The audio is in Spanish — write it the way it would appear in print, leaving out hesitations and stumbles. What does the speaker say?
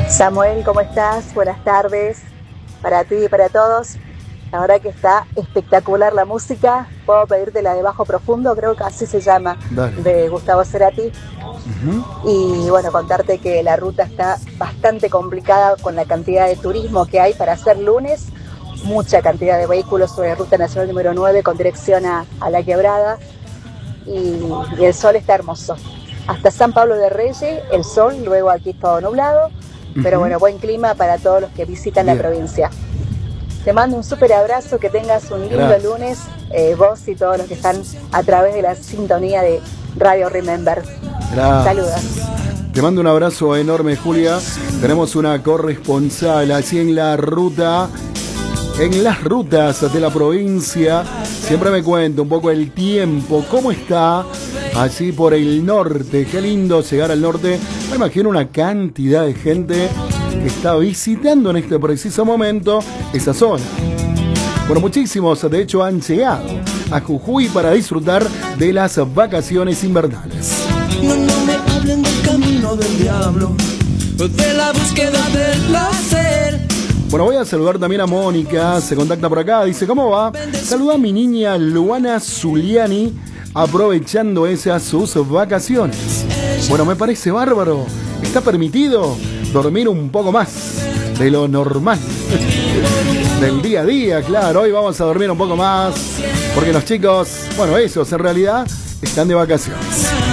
Samuel, ¿cómo estás? Buenas tardes para ti y para todos. La verdad que está espectacular la música. Puedo pedirte la de Bajo Profundo, creo que así se llama, Dale. de Gustavo Cerati. Y bueno, contarte que la ruta está bastante complicada con la cantidad de turismo que hay para hacer lunes. Mucha cantidad de vehículos sobre Ruta Nacional número 9 con dirección a La Quebrada. Y el sol está hermoso. Hasta San Pablo de Reyes, el sol, luego aquí todo nublado. Pero bueno, buen clima para todos los que visitan la provincia. Te mando un súper abrazo, que tengas un lindo lunes, vos y todos los que están a través de la sintonía de Radio Remember. Gracias. Saludos. Te mando un abrazo enorme, Julia. Tenemos una corresponsal así en la ruta, en las rutas de la provincia. Siempre me cuento un poco el tiempo, cómo está así por el norte. Qué lindo llegar al norte. Me imagino una cantidad de gente que está visitando en este preciso momento esa zona. Bueno, muchísimos de hecho han llegado a Jujuy para disfrutar de las vacaciones invernales. No me hablen del camino del diablo, de la búsqueda del placer. Bueno, voy a saludar también a Mónica, se contacta por acá, dice, ¿cómo va? Saluda a mi niña Luana Zuliani, aprovechando esas sus vacaciones. Bueno, me parece bárbaro, está permitido dormir un poco más de lo normal, del día a día, claro, hoy vamos a dormir un poco más, porque los chicos, bueno, esos en realidad están de vacaciones.